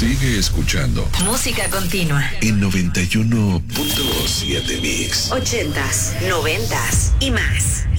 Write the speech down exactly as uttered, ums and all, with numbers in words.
Sigue escuchando. Música continua. En noventa y uno punto siete Mix. Ochentas, noventas y más.